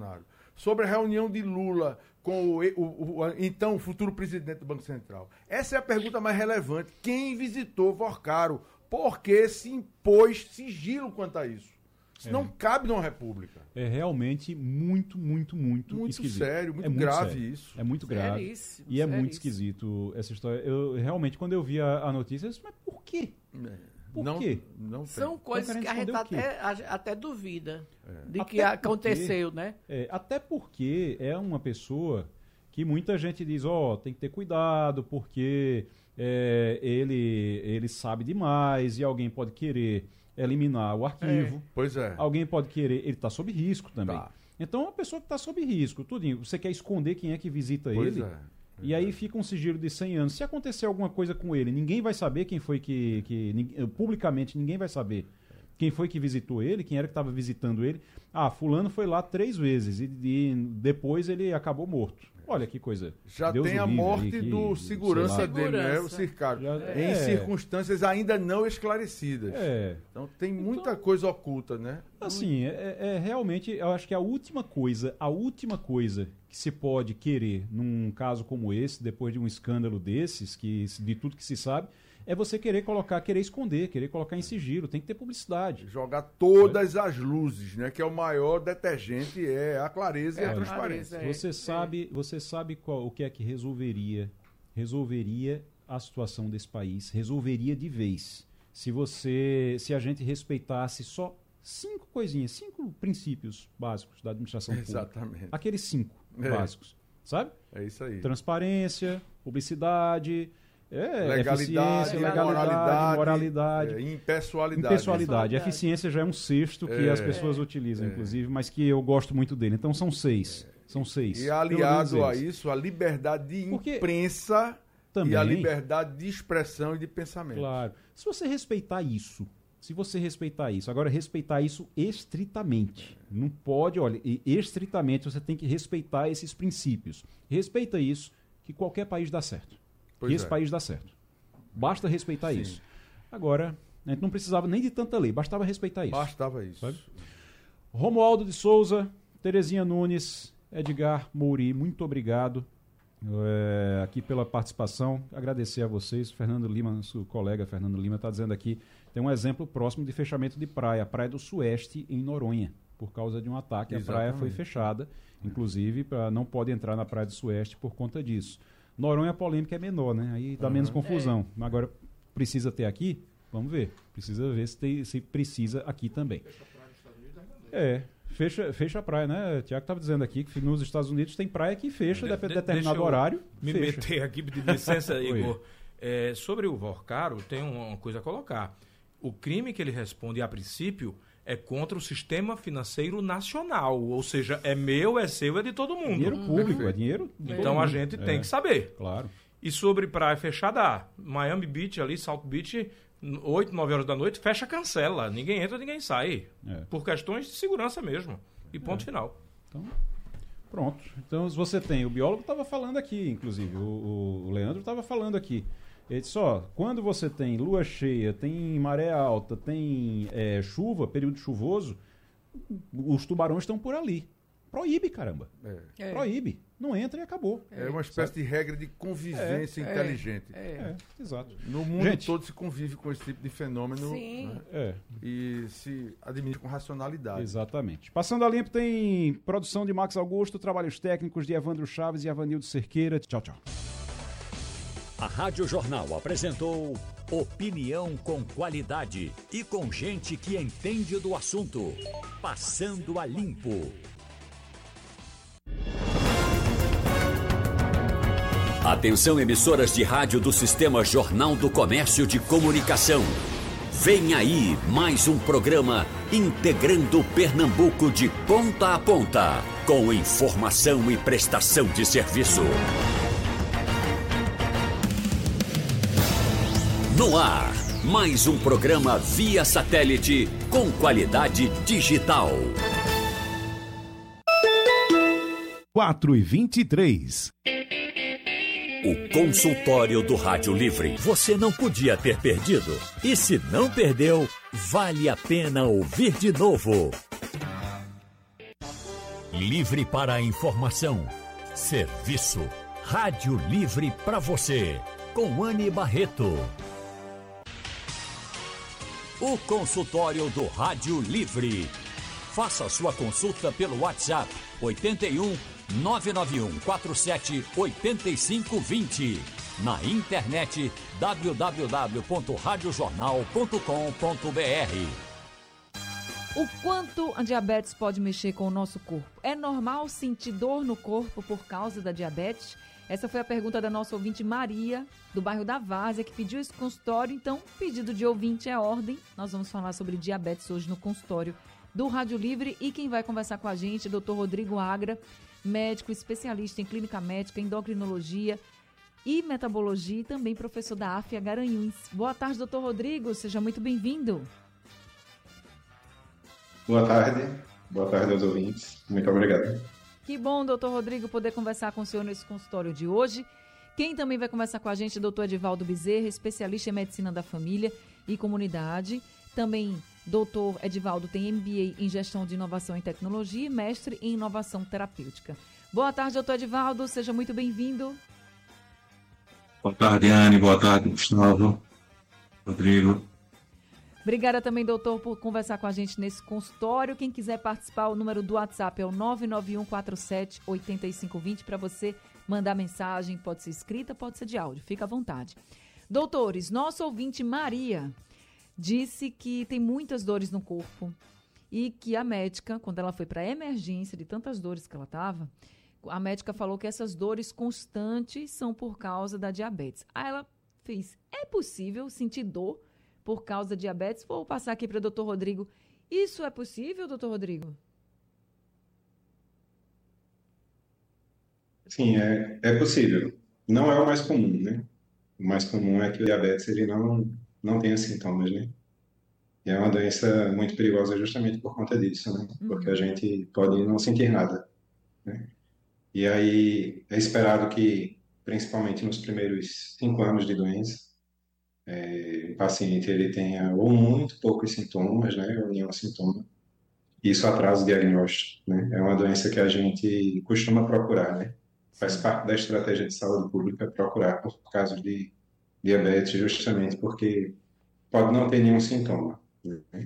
sobre a reunião de Lula com o, o, o então futuro presidente do Banco Central. Essa é a pergunta mais relevante. Quem visitou Vorcaro? Por que se impôs sigilo quanto a isso? Isso é. não cabe numa república. É realmente muito, muito, muito Muito esquisito. sério, muito, é muito grave sério. isso. É muito grave. Seríssimo, e é seríssimo. muito esquisito essa história. Eu realmente, quando eu vi a, a notícia, eu disse, mas por quê? Por não, quê? Não São tem. coisas que a gente responder o quê? até, até duvida É. de que Até aconteceu, porque- né? É, até porque é uma pessoa que muita gente diz, ó, tem que ter cuidado, porque é, ele, ele sabe demais e alguém pode querer eliminar o arquivo. Pois é. Alguém pode querer, ele está sob risco também. Tá. Então, uma pessoa que está sob risco, tudinho, você quer esconder quem é que visita Pois ele, é. e aí fica um sigilo de cem anos. Se acontecer alguma coisa com ele, ninguém vai saber quem foi que... que nin- publicamente, ninguém vai saber quem foi que visitou ele, quem era que estava visitando ele. Ah, fulano foi lá três vezes e, e depois ele acabou morto. Olha que coisa. Já Deus tem o a livre morte aí, que, do sei segurança lá. dele, né? O Segurança. Circário. Já- Em é. circunstâncias ainda não esclarecidas. É. Então tem muita coisa oculta, né? Assim, é, é realmente, eu acho que a última coisa, a última coisa que se pode querer num caso como esse, depois de um escândalo desses, que de tudo que se sabe, é você querer colocar, querer esconder, querer colocar em sigilo, tem que ter publicidade. Jogar todas as luzes, né? Que é o maior detergente, é a clareza e a É, transparência. clareza. Você É, sabe, você sabe qual, o que é que resolveria, resolveria a situação desse país, resolveria de vez. Se você, se a gente respeitasse só cinco coisinhas, cinco princípios básicos da administração pública. Exatamente. Aqueles cinco É. básicos, sabe? É isso aí. Transparência, publicidade, é, Legalidade, eficiência, legalidade, moralidade, moralidade, é, impessoalidade. impessoalidade. Eficiência já é um sexto que É. as pessoas utilizam, inclusive, mas que eu gosto muito dele. Então são seis. São seis. E Pelo aliado menos a eles. isso, a liberdade de Porque imprensa também- e a liberdade de expressão e de pensamento. Claro. Se você respeitar isso, se você respeitar isso, agora respeitar isso estritamente. Não pode, olha, e estritamente você tem que respeitar esses princípios. Respeita isso, que qualquer país dá certo. Pois Esse é. país dá certo. Basta respeitar Sim. isso. Agora, a gente não precisava nem de tanta lei, bastava respeitar isso. Bastava isso. Sabe? Romualdo de Souza, Terezinha Nunes, Edgar Mouri, muito obrigado é, aqui pela participação. Agradecer a vocês. Fernando Lima, nosso colega Fernando Lima, está dizendo aqui, tem um exemplo próximo de fechamento de praia, a Praia do Sueste, em Noronha. Por causa de um ataque, a praia foi Exatamente. fechada. Inclusive, pra, não pode entrar na Praia do Sueste por conta disso. Noronha, a polêmica é menor, né? Aí dá menos confusão. Mas agora, precisa ter aqui? Vamos ver. Precisa ver se, tem, se precisa aqui também. É, fecha, fecha a praia, né? O Tiago estava dizendo aqui que nos Estados Unidos tem praia que fecha, De- de, de- determinado deixa eu horário. Me fecha. meter aqui, pedir licença, Oi. Igor. É, sobre o Vorcaro, tem uma coisa a colocar. O crime que ele responde, a princípio, é contra o sistema financeiro nacional. Ou seja, é meu, é seu, é de todo mundo. Dinheiro público, é dinheiro. de Então todo a mundo. gente É, tem que saber. Claro. E sobre praia fechada, ah, Miami Beach ali, South Beach, oito, nove horas da noite, fecha, cancela. Ninguém entra, ninguém sai. É. Por questões de segurança mesmo. E ponto final. Então, pronto. Então, se você tem, o biólogo estava falando aqui, inclusive, o, o Leandro estava falando aqui. Ele disse, ó, quando você tem lua cheia, tem maré alta, tem é, chuva, período chuvoso, os tubarões estão por ali. Proíbe, caramba. É. É. Proíbe. Não entra e acabou. É uma espécie de regra de convivência É, inteligente. É. É, exato. No mundo Gente. todo se convive com esse tipo de fenômeno, Sim. né? É, E se administra com racionalidade. exatamente. Passando a limpo tem produção de Max Augusto, trabalhos técnicos de Evandro Chaves e Avanildo Cerqueira. Tchau, tchau. A Rádio Jornal apresentou opinião com qualidade e com gente que entende do assunto. Passando a limpo. Atenção, emissoras de rádio do Sistema Jornal do Comércio de Comunicação. Vem aí mais um programa integrando Pernambuco de ponta a ponta, com informação e prestação de serviço. No ar, mais um programa via satélite com qualidade digital. quatro e vinte e três. O consultório do Rádio Livre. Você não podia ter perdido. E se não perdeu, vale a pena ouvir de novo. Livre para a informação, serviço, Rádio Livre para você, com Anne Barreto. O consultório do Rádio Livre. Faça sua consulta pelo WhatsApp oito um nove nove um quatro sete oito cinco dois zero. Na internet w w w ponto rádio jornal ponto com ponto b r. O quanto a diabetes pode mexer com o nosso corpo? É normal sentir dor no corpo por causa da diabetes? Essa foi a pergunta da nossa ouvinte Maria, do bairro da Várzea, que pediu esse consultório. Então, pedido de ouvinte é ordem. Nós vamos falar sobre diabetes hoje no consultório do Rádio Livre. E quem vai conversar com a gente é o doutor Rodrigo Agra, médico especialista em clínica médica, endocrinologia e metabologia e também professor da A F I A Garanhuns. Boa tarde, doutor Rodrigo. Seja muito bem-vindo. Boa tarde, boa tarde aos ouvintes, muito obrigado. Que bom, doutor Rodrigo, poder conversar com o senhor nesse consultório de hoje. Quem também vai conversar com a gente é o doutor Edivaldo Bezerra, especialista em medicina da família e comunidade. Também, doutor Edivaldo tem M B A em gestão de inovação e tecnologia e mestre em inovação terapêutica. Boa tarde, doutor Edivaldo, seja muito bem-vindo. Boa tarde, Anne, boa tarde, Gustavo, Rodrigo. Obrigada também, doutor, por conversar com a gente nesse consultório. Quem quiser participar, o número do WhatsApp é o nove nove um quatro sete oito cinco dois zero para você mandar mensagem, pode ser escrita, pode ser de áudio, fica à vontade. Doutores, nosso ouvinte Maria disse que tem muitas dores no corpo e que a médica, quando ela foi para a emergência de tantas dores que ela estava, a médica falou que essas dores constantes são por causa da diabetes. Aí ela fez, é possível sentir dor por causa da diabetes? Vou passar aqui para o doutor Rodrigo. Isso é possível, doutor Rodrigo? Sim, é, é possível. Não é o mais comum, né? O mais comum é que o diabetes ele não, não tenha sintomas, né? E é uma doença muito perigosa justamente por conta disso, né? Uhum. Porque a gente pode não sentir nada, né? E aí é esperado que, principalmente nos primeiros cinco anos de doença, É, o paciente ele tenha ou muito poucos sintomas, né, ou nenhum sintoma. Isso atrasa o diagnóstico, né? É uma doença que a gente costuma procurar, né? Faz parte da estratégia de saúde pública procurar por casos de diabetes, justamente porque pode não ter nenhum sintoma, né?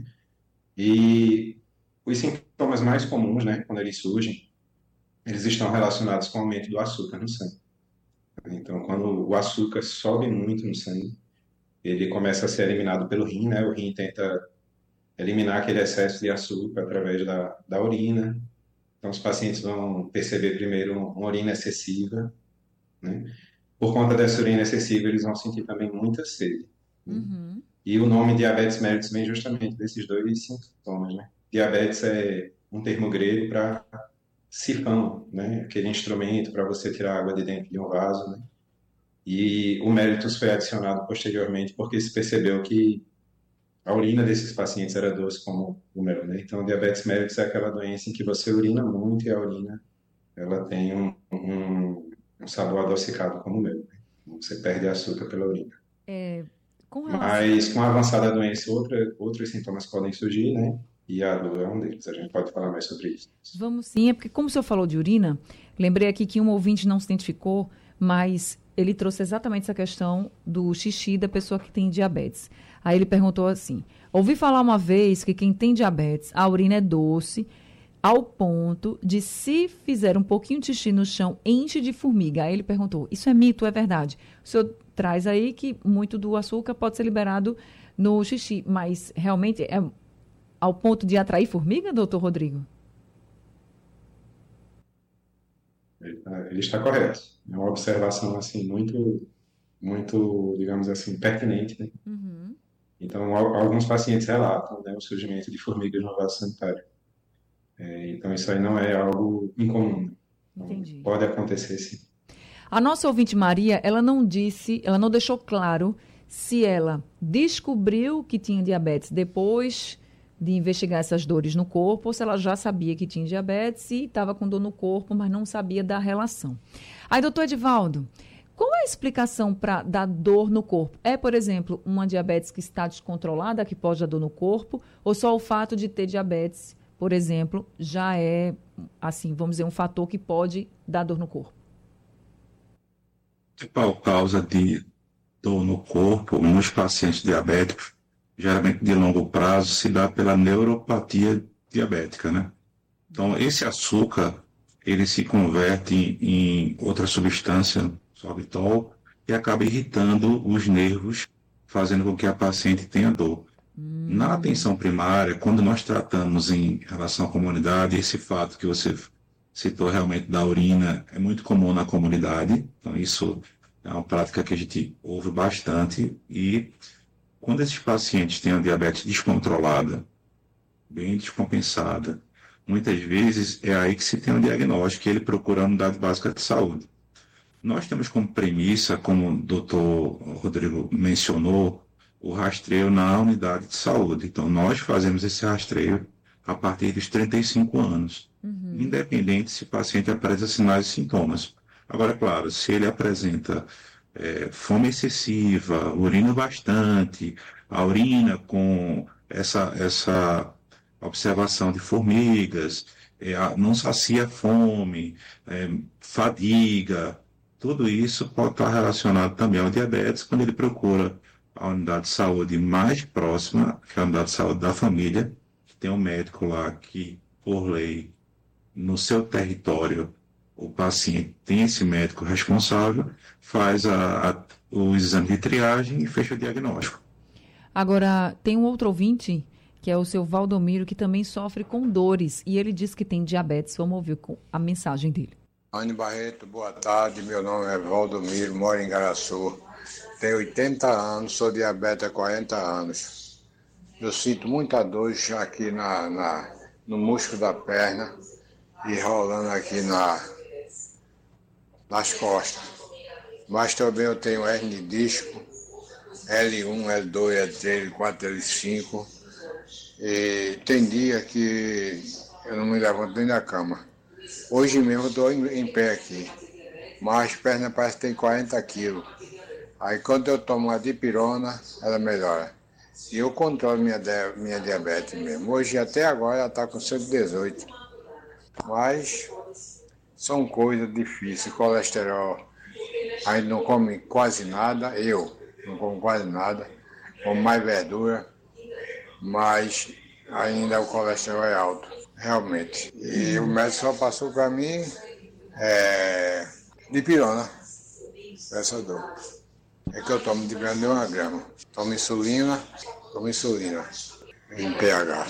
E os sintomas mais comuns, né, quando eles surgem, eles estão relacionados com o aumento do açúcar no sangue. Então, quando o açúcar sobe muito no sangue, ele começa a ser eliminado pelo rim, né? O rim tenta eliminar aquele excesso de açúcar através da, da urina. Então, os pacientes vão perceber primeiro uma urina excessiva, né? Por conta dessa urina excessiva, eles vão sentir também muita sede. Uhum. E o nome diabetes mellitus vem justamente desses dois sintomas, né? Diabetes é um termo grego para sifão, né? Aquele instrumento para você tirar água de dentro de um vaso, né? E o mellitus foi adicionado posteriormente porque se percebeu que a urina desses pacientes era doce como o mel, né? Então, o diabetes mellitus é aquela doença em que você urina muito e a urina ela tem um, um, um sabor adocicado como o mel, né? Você perde açúcar pela urina. É, com relação... Mas com a avançada doença, outra, outros sintomas podem surgir, né? E a dor é um deles. A gente pode falar mais sobre isso. Vamos sim, é porque como o senhor falou de urina, lembrei aqui que um ouvinte não se identificou, mas ele trouxe exatamente essa questão do xixi da pessoa que tem diabetes. Aí ele perguntou assim, ouvi falar uma vez que quem tem diabetes, a urina é doce, ao ponto de se fizer um pouquinho de xixi no chão, enche de formiga. Aí ele perguntou, isso é mito, é verdade? O senhor traz aí que muito do açúcar pode ser liberado no xixi, mas realmente é ao ponto de atrair formiga, doutor Rodrigo? Ele está correto. É uma observação assim muito, muito, digamos assim, pertinente, né? Uhum. Então, alguns pacientes relatam, né, o surgimento de formigas no vaso sanitário. É, então, isso aí não é algo incomum. Então, entendi. Pode acontecer, sim. A nossa ouvinte Maria, ela não disse, ela não deixou claro se ela descobriu que tinha diabetes depois de investigar essas dores no corpo, ou se ela já sabia que tinha diabetes e estava com dor no corpo, mas não sabia da relação. Aí, doutor Edivaldo, qual é a explicação para dar dor no corpo? É, por exemplo, uma diabetes que está descontrolada, que pode dar dor no corpo, ou só o fato de ter diabetes por exemplo, já é, assim, vamos dizer, um fator que pode dar dor no corpo? A principal causa de dor no corpo nos pacientes diabéticos, geralmente de longo prazo, se dá pela neuropatia diabética, né? Então, esse açúcar, ele se converte em, em outra substância, sorbitol, e acaba irritando os nervos, fazendo com que a paciente tenha dor. Hum. Na atenção primária, quando nós tratamos em relação à comunidade, esse fato que você citou realmente da urina é muito comum na comunidade, então isso é uma prática que a gente ouve bastante, e quando esses pacientes têm a diabetes descontrolada, bem descompensada, muitas vezes é aí que se tem um diagnóstico e ele procura a unidade básica de saúde. Nós temos como premissa, como o doutor Rodrigo mencionou, o rastreio na unidade de saúde. Então, nós fazemos esse rastreio a partir dos trinta e cinco anos, uhum. independente se o paciente apresenta sinais e sintomas. Agora, claro, se ele apresenta é, fome excessiva, urina bastante, a urina com essa, essa observação de formigas, é, não sacia a fome, é, fadiga, tudo isso pode estar relacionado também ao diabetes quando ele procura a unidade de saúde mais próxima, que é a unidade de saúde da família, que tem um médico lá que, por lei, no seu território, o paciente tem esse médico responsável, faz a, a, o exame de triagem e fecha o diagnóstico. Agora, tem um outro ouvinte, que é o seu Valdomiro, que também sofre com dores, e ele diz que tem diabetes. Vamos ouvir a mensagem dele. Anne Barreto, boa tarde, meu nome é Valdomiro, moro em Garaçu, tenho oitenta anos, sou diabético há quarenta anos. Eu sinto muita dor aqui na, na, no músculo da perna e rolando aqui na, nas costas. Mas também eu tenho hernia de disco, L um, L dois, L três, L quatro, L cinco. E tem dia que eu não me levanto nem da cama. Hoje mesmo eu estou em, em pé aqui, mas as pernas parecem que tem quarenta quilos. Aí quando eu tomo uma dipirona, ela melhora. E eu controlo minha, minha diabetes mesmo. Hoje até agora ela está com cento e dezoito. Mas são coisas difíceis. Colesterol, a gente não come quase nada, eu não como quase nada, como mais verdura, mas ainda o colesterol é alto, realmente. E o médico só passou para mim é, dipirona, essa dor. É que eu tomo dipirona de uma grama. Tomo insulina, tomo insulina em pH.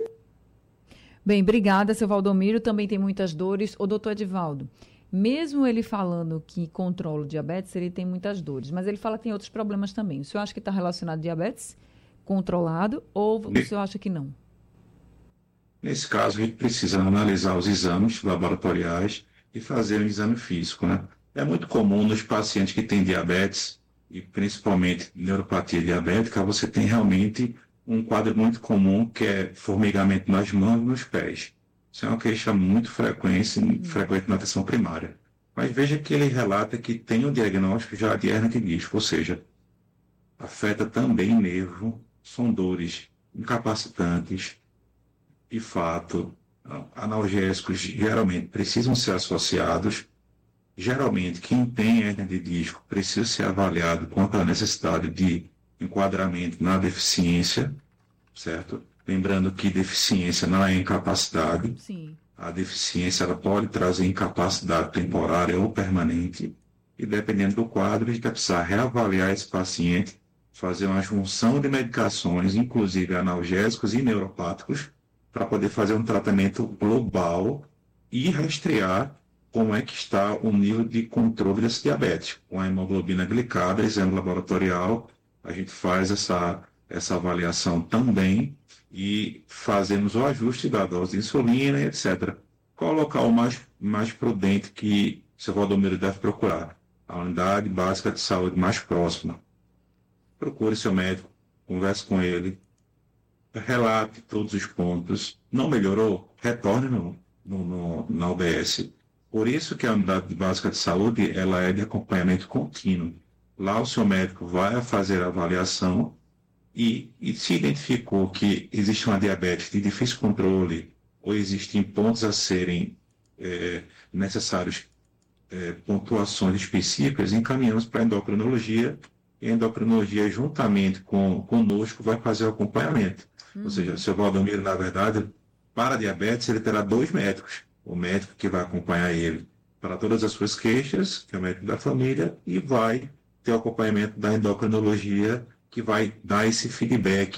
Bem, obrigada, seu Valdomiro. Também tem muitas dores. O doutor Edivaldo, mesmo ele falando que controla o diabetes, ele tem muitas dores, mas ele fala que tem outros problemas também. O senhor acha que está relacionado ao diabetes controlado ou o senhor acha que não? Nesse caso, a gente precisa analisar os exames laboratoriais e fazer um exame físico, né? É muito comum nos pacientes que têm diabetes, e principalmente neuropatia diabética, você tem realmente um quadro muito comum que é formigamento nas mãos e nos pés. Isso é uma queixa muito frequente, hum. frequente na atenção primária. Mas veja que ele relata que tem o diagnóstico já de hernia de disco, ou seja, afeta também o nervo, são dores incapacitantes, de fato, analgésicos geralmente precisam ser associados. Geralmente, quem tem hernia de disco precisa ser avaliado quanto à necessidade de enquadramento na deficiência, certo? Lembrando que deficiência não é incapacidade. Sim. A deficiência ela pode trazer incapacidade temporária ou permanente. E dependendo do quadro, a gente vai precisar reavaliar esse paciente, fazer uma junção de medicações, inclusive analgésicos e neuropáticos, para poder fazer um tratamento global e rastrear como é que está o nível de controle desse diabetes. Com a hemoglobina glicada, exame laboratorial, a gente faz essa, essa avaliação também e fazemos o ajuste da dose de insulina, etcétera. Qual o local mais, mais prudente que o seu Valdomiro deve procurar? A unidade básica de saúde mais próxima. Procure seu médico, converse com ele, relate todos os pontos. Não melhorou? Retorne no, no, no, na U B S. Por isso que a unidade básica de saúde ela é de acompanhamento contínuo. Lá o seu médico vai fazer a avaliação e, e se identificou que existe uma diabetes de difícil controle, ou existem pontos a serem é, necessários, é, pontuações específicas, encaminhamos para a endocrinologia, e a endocrinologia, juntamente com, conosco, vai fazer o acompanhamento. Uhum. Ou seja, o seu Valdomiro, na verdade, para diabetes, ele terá dois médicos. O médico que vai acompanhar ele para todas as suas queixas, que é o médico da família, e vai ter o acompanhamento da endocrinologia, que vai dar esse feedback